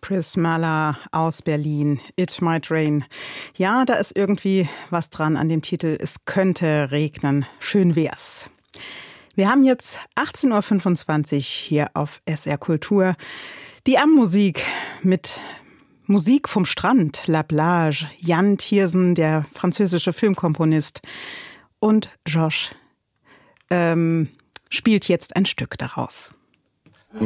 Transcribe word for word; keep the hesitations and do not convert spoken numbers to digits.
Prismala aus Berlin, It Might Rain. Ja, da ist irgendwie was dran an dem Titel. Es könnte regnen. Schön wär's. Wir haben jetzt achtzehn Uhr fünfundzwanzig hier auf S R Kultur. Die Abendmusik mit Musik vom Strand, La Plage, Jan Tiersen, der französische Filmkomponist, und Josh ähm, spielt jetzt ein Stück daraus.